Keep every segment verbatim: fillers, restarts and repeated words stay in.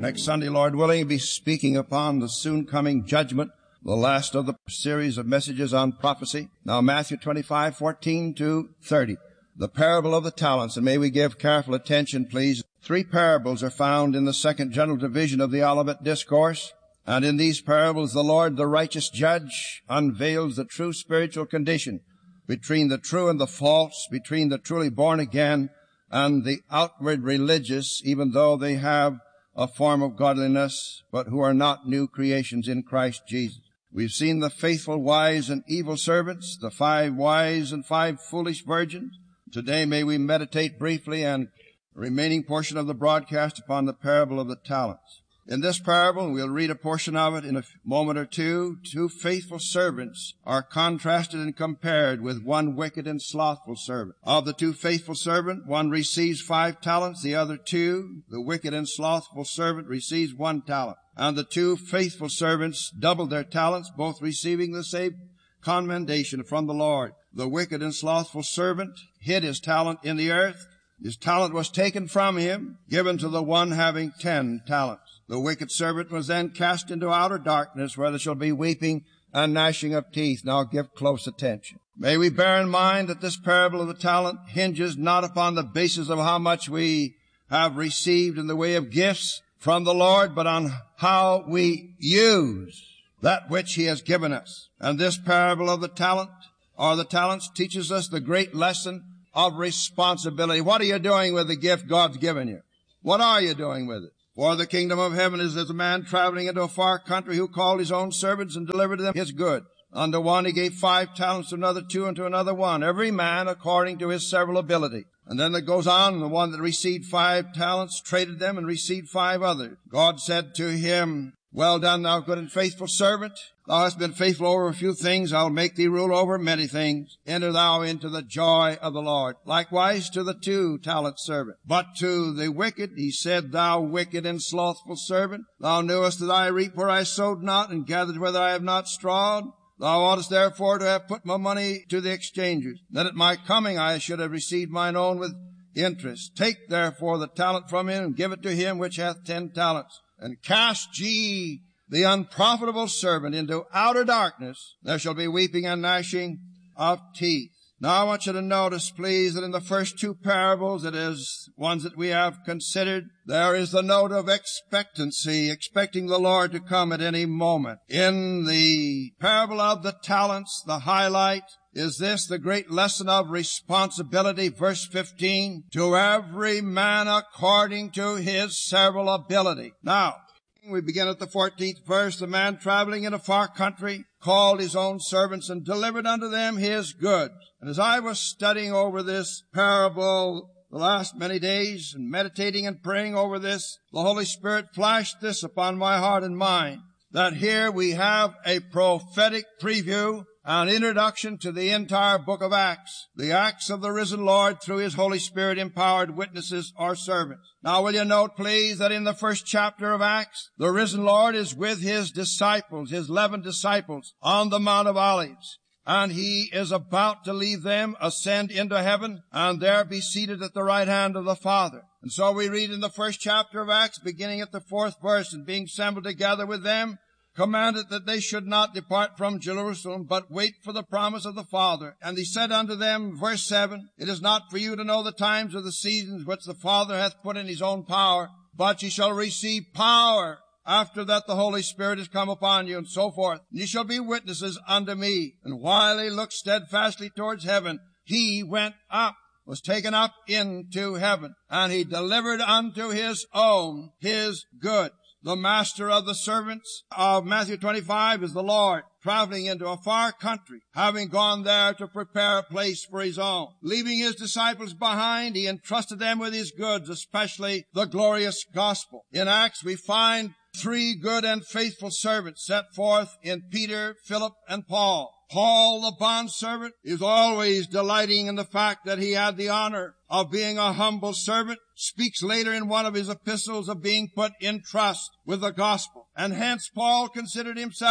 Next Sunday, Lord willing, we'll be speaking upon the soon coming judgment, the last of the series of messages on prophecy. Now, Matthew twenty-five, fourteen to thirty, the parable of the talents. And may we give careful attention, please. Three parables are found in the second general division of the Olivet Discourse. And in these parables, the Lord, the righteous judge, unveils the true spiritual condition between the true and the false, between the truly born again and the outward religious, even though they have a form of godliness, but who are not new creations in Christ Jesus. We've seen the faithful, wise, and evil servants, the five wise and five foolish virgins. Today may we meditate briefly and remaining portion of the broadcast upon the parable of the talents. In this parable, we'll read a portion of it in a moment or two. Two faithful servants are contrasted and compared with one wicked and slothful servant. Of the two faithful servants, one receives five talents, the other two. The wicked and slothful servant receives one talent. And the two faithful servants doubled their talents, both receiving the same commendation from the Lord. The wicked and slothful servant hid his talent in the earth. His talent was taken from him, given to the one having ten talents. The wicked servant was then cast into outer darkness, where there shall be weeping and gnashing of teeth. Now give close attention. May we bear in mind that this parable of the talent hinges not upon the basis of how much we have received in the way of gifts from the Lord, but on how we use that which He has given us. And this parable of the talent, or the talents, teaches us the great lesson of responsibility. What are you doing with the gift God's given you? What are you doing with it? For the kingdom of heaven is as a man traveling into a far country, who called his own servants and delivered to them his goods. Unto one he gave five talents, to another two, and to another one, every man according to his several ability. And then it goes on, the one that received five talents traded them and received five others. God said to him, Well done, thou good and faithful servant. Thou hast been faithful over a few things. I'll make thee rule over many things. Enter thou into the joy of the Lord. Likewise to the two talent servant. But to the wicked he said, Thou wicked and slothful servant, thou knewest that I reap where I sowed not, and gathered where I have not strawed. Thou oughtest therefore to have put my money to the exchangers, that at my coming I should have received mine own with interest. Take therefore the talent from him, and give it to him which hath ten talents. And cast ye the unprofitable servant into outer darkness. There shall be weeping and gnashing of teeth. Now I want you to notice, please, that in the first two parables, it is ones that we have considered, there is the note of expectancy, expecting the Lord to come at any moment. In the parable of the talents, the highlight is this, the great lesson of responsibility, verse fifteen, to every man according to his several ability. Now, we begin at the fourteenth verse. The man traveling in a far country called his own servants and delivered unto them his goods. And as I was studying over this parable the last many days and meditating and praying over this, the Holy Spirit flashed this upon my heart and mind, that here we have a prophetic preview, an introduction to the entire book of Acts, the acts of the risen Lord through His Holy Spirit empowered witnesses or servants. Now will you note, please, that in the first chapter of Acts, the risen Lord is with His disciples, His eleven disciples, on the Mount of Olives. And He is about to leave them, ascend into heaven, and there be seated at the right hand of the Father. And so we read in the first chapter of Acts, beginning at the fourth verse, and being assembled together with them, commanded that they should not depart from Jerusalem, but wait for the promise of the Father. And He said unto them, verse seven, It is not for you to know the times or the seasons which the Father hath put in His own power, but ye shall receive power after that the Holy Spirit is come upon you, and so forth. And ye shall be witnesses unto me. And while he looked steadfastly towards heaven, he went up, was taken up into heaven, and he delivered unto his own his goods. The master of the servants of Matthew twenty-five is the Lord, traveling into a far country, having gone there to prepare a place for His own. Leaving His disciples behind, He entrusted them with His goods, especially the glorious gospel. In Acts, we find three good and faithful servants set forth in Peter, Philip, and Paul. Paul, the bondservant, is always delighting in the fact that he had the honor of being a humble servant, speaks later in one of his epistles of being put in trust with the gospel. And hence Paul considered himself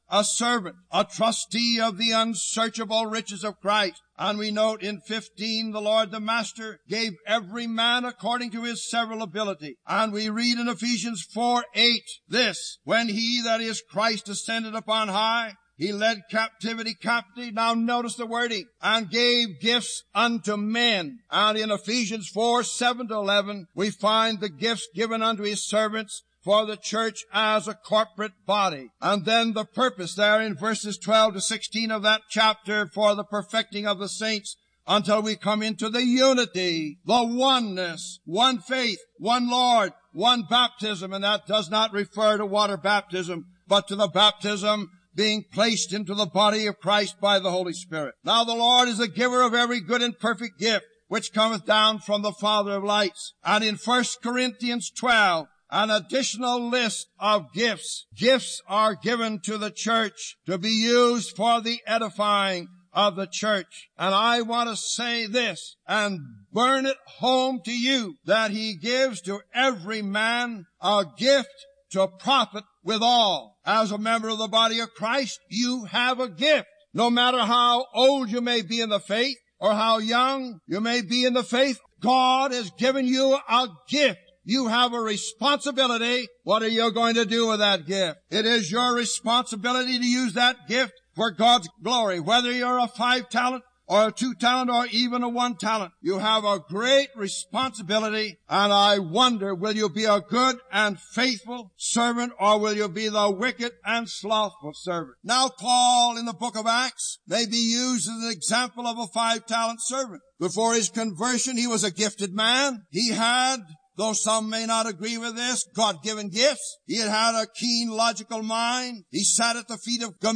a servant, a trustee of the unsearchable riches of Christ. And we note in fifteen, the Lord the Master gave every man according to his several ability. And we read in Ephesians four eight this, when he, that is Christ, ascended upon high, he led captivity captive. Now notice the wording. And gave gifts unto men. And in Ephesians four seven to eleven, we find the gifts given unto his servants for the church as a corporate body. And then the purpose there in verses twelve to sixteen of that chapter for the perfecting of the saints until we come into the unity, the oneness, one faith, one Lord, one baptism. And that does not refer to water baptism, but to the baptism being placed into the body of Christ by the Holy Spirit. Now the Lord is the giver of every good and perfect gift, which cometh down from the Father of lights. And in First Corinthians twelve, an additional list of gifts. Gifts are given to the church to be used for the edifying of the church. And I want to say this and burn it home to you, that he gives to every man a gift to profit withal. As a member of the body of Christ, you have a gift. No matter how old you may be in the faith or how young you may be in the faith, God has given you a gift. You have a responsibility. What are you going to do with that gift? It is your responsibility to use that gift for God's glory. Whether you're a five talent or a two talent or even a one talent, you have a great responsibility. And I wonder, will you be a good and faithful servant, or will you be the wicked and slothful servant? Now Paul in the book of Acts may be used as an example of a five talent servant. Before his conversion, he was a gifted man. He had, though some may not agree with this, God-given gifts. He had had a keen, logical mind. He sat at the feet of Gamaliel